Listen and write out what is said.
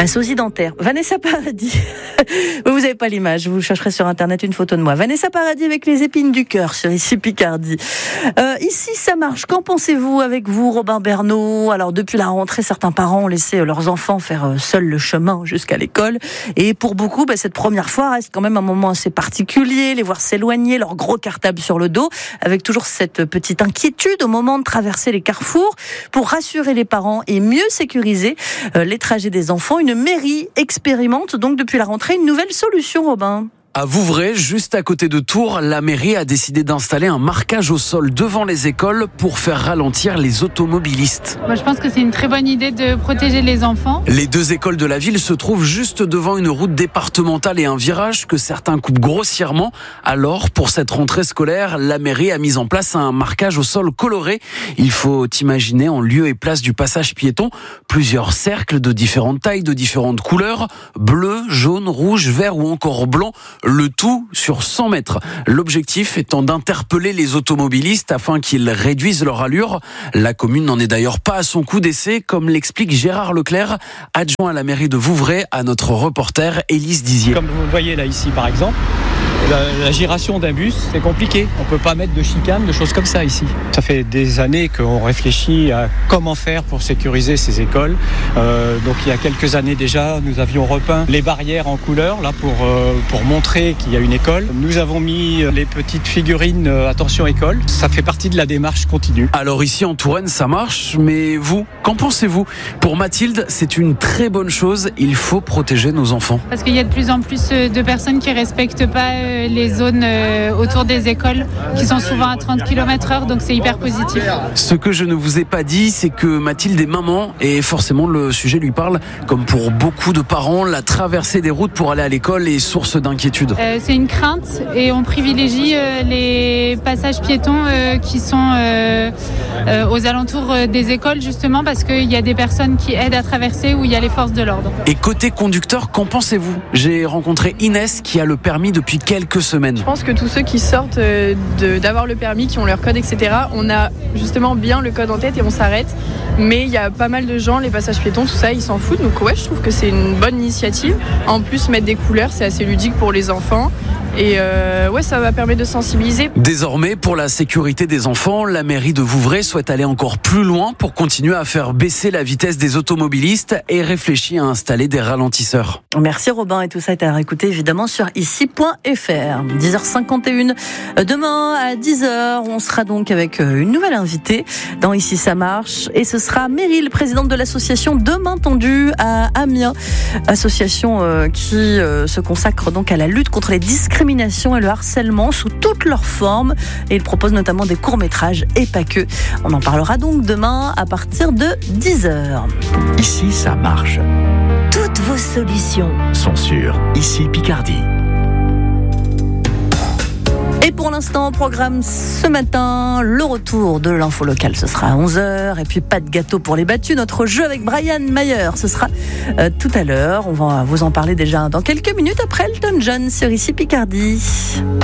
Sosie dentaire. Vanessa Paradis. Vous n'avez pas l'image, vous chercherez sur internet une photo de moi. Vanessa Paradis avec les épines du cœur sur Ici Picardie. Ici ça marche. Qu'en pensez-vous avec vous, Robin Bernot? Alors depuis la rentrée, certains parents ont laissé leurs enfants faire seuls le chemin jusqu'à l'école. Et pour beaucoup, cette première fois reste quand même un moment assez particulier. Les voir s'éloigner, leur gros cartable sur le dos, avec toujours cette petite inquiétude au moment de traverser les carrefours. Pour rassurer les parents et mieux sécuriser les trajets des enfants, une mairie expérimente donc depuis la rentrée une nouvelle solution, Robin. À Vouvray, juste à côté de Tours, la mairie a décidé d'installer un marquage au sol devant les écoles pour faire ralentir les automobilistes. Moi, je pense que c'est une très bonne idée de protéger les enfants. Les deux écoles de la ville se trouvent juste devant une route départementale et un virage que certains coupent grossièrement. Alors, pour cette rentrée scolaire, la mairie a mis en place un marquage au sol coloré. Il faut imaginer en lieu et place du passage piéton plusieurs cercles de différentes tailles, de différentes couleurs, bleu, jaune, rouge, vert ou encore blanc. Le tout sur 100 mètres. L'objectif étant d'interpeller les automobilistes afin qu'ils réduisent leur allure. La commune n'en est d'ailleurs pas à son coup d'essai, comme l'explique Gérard Leclerc, adjoint à la mairie de Vouvray, à notre reporter Élise Dizier. Comme vous le voyez là ici par exemple, la giration d'un bus, c'est compliqué. On ne peut pas mettre de chicane, de choses comme ça ici. Ça fait des années qu'on réfléchit à comment faire pour sécuriser ces écoles. Donc il y a quelques années déjà, nous avions repeint les barrières en couleur là pour montrer qu'il y a une école. Nous avons mis les petites figurines attention école. Ça fait partie de la démarche continue. Alors ici en Touraine, ça marche, mais vous, qu'en pensez-vous? Pour Mathilde, c'est une très bonne chose. Il faut protéger nos enfants. Parce qu'il y a de plus en plus de personnes qui ne respectent pas les zones autour des écoles, qui sont souvent à 30 km/h, donc c'est hyper positif. Ce que je ne vous ai pas dit, c'est que Mathilde est maman et forcément le sujet lui parle. Comme pour beaucoup de parents, la traversée des routes pour aller à l'école est source d'inquiétude. C'est une crainte et on privilégie les passages piétons qui sont aux alentours des écoles, justement parce qu'il y a des personnes qui aident à traverser où il y a les forces de l'ordre. Et côté conducteur, qu'en pensez-vous? J'ai rencontré Inès qui a le permis depuis quelques semaines. Je pense que tous ceux qui sortent d'avoir le permis, qui ont leur code, etc., on a justement bien le code en tête et on s'arrête. Mais il y a pas mal de gens, les passages piétons, tout ça, ils s'en foutent. Donc ouais, je trouve que c'est une bonne initiative. En plus, mettre des couleurs, c'est assez ludique pour les enfants. Et ouais, ça va permettre de sensibiliser. Désormais, pour la sécurité des enfants, la mairie de Vouvray souhaite aller encore plus loin pour continuer à faire baisser la vitesse des automobilistes et réfléchit à installer des ralentisseurs. Merci Robin, et tout ça est à réécouter évidemment sur ici.fr. 10h51. Demain à 10h, on sera donc avec une nouvelle invitée dans Ici ça marche, et ce sera Meryl, présidente de l'association Deux Mains Tendues à Amiens, association qui se consacre donc à la lutte contre les discriminations et le harcèlement sous toutes leurs formes, et il propose notamment des courts-métrages et pas que. On en parlera donc demain à partir de 10h. Ici ça marche. Toutes vos solutions Sont sur Ici Picardie. Et pour l'instant, au programme ce matin, le retour de l'info locale, ce sera à 11h. Et puis pas de gâteau pour les battus, notre jeu avec Brian Mayer, ce sera tout à l'heure. On va vous en parler déjà dans quelques minutes après Elton John sur Ici Picardie.